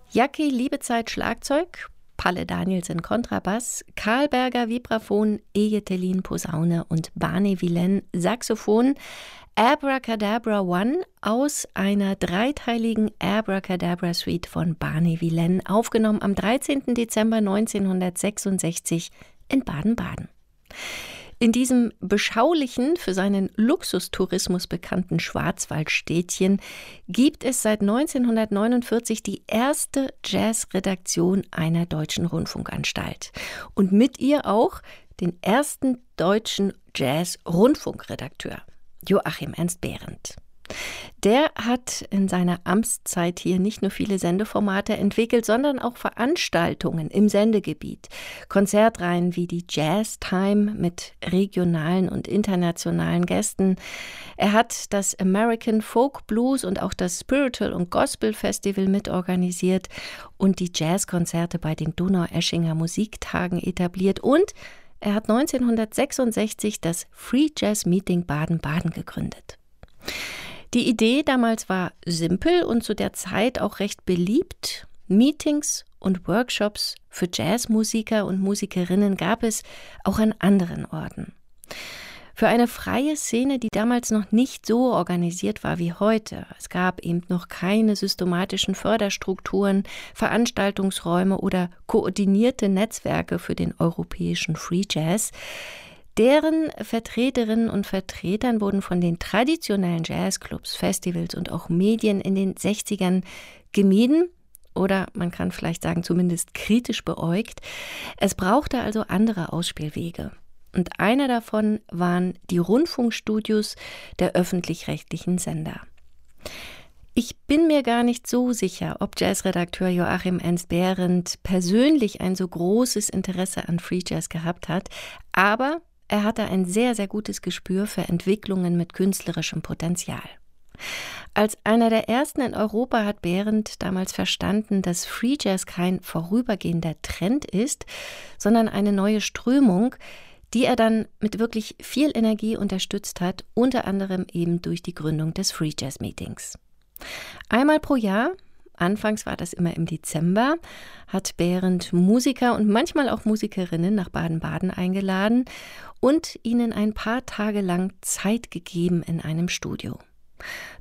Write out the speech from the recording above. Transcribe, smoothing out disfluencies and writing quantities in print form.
Jackie Liebezeit Schlagzeug, Palle Danielsen Kontrabass, Karl Berger Vibraphon, Ejetelin Posaune und Barney Villain Saxophon. Abracadabra One aus einer dreiteiligen Abracadabra-Suite von Barney Villain, aufgenommen am 13. Dezember 1966 in Baden-Baden. In diesem beschaulichen, für seinen Luxustourismus bekannten Schwarzwaldstädtchen gibt es seit 1949 die erste Jazzredaktion einer deutschen Rundfunkanstalt und mit ihr auch den ersten deutschen Jazz-Rundfunkredakteur, Joachim Ernst Behrendt. Der hat in seiner Amtszeit hier nicht nur viele Sendeformate entwickelt, sondern auch Veranstaltungen im Sendegebiet. Konzertreihen wie die Jazz Time mit regionalen und internationalen Gästen. Er hat das American Folk Blues und auch das Spiritual und Gospel Festival mitorganisiert und die Jazzkonzerte bei den Donaueschinger Musiktagen etabliert. Und er hat 1966 das Free Jazz Meeting Baden-Baden gegründet. Die Idee damals war simpel und zu der Zeit auch recht beliebt. Meetings und Workshops für Jazzmusiker und Musikerinnen gab es auch an anderen Orten. Für eine freie Szene, die damals noch nicht so organisiert war wie heute. Es gab eben noch keine systematischen Förderstrukturen, Veranstaltungsräume oder koordinierte Netzwerke für den europäischen Free Jazz. Deren Vertreterinnen und Vertretern wurden von den traditionellen Jazzclubs, Festivals und auch Medien in den 60ern gemieden oder man kann vielleicht sagen zumindest kritisch beäugt. Es brauchte also andere Ausspielwege. Und einer davon waren die Rundfunkstudios der öffentlich-rechtlichen Sender. Ich bin mir gar nicht so sicher, ob Jazzredakteur Joachim Ernst Behrendt persönlich ein so großes Interesse an Free Jazz gehabt hat, aber er hatte ein sehr, sehr gutes Gespür für Entwicklungen mit künstlerischem Potenzial. Als einer der ersten in Europa hat Behrendt damals verstanden, dass Free Jazz kein vorübergehender Trend ist, sondern eine neue Strömung, die er dann mit wirklich viel Energie unterstützt hat, unter anderem eben durch die Gründung des Free Jazz Meetings. Einmal pro Jahr, anfangs war das immer im Dezember, hat Behrendt Musiker und manchmal auch Musikerinnen nach Baden-Baden eingeladen und ihnen ein paar Tage lang Zeit gegeben in einem Studio.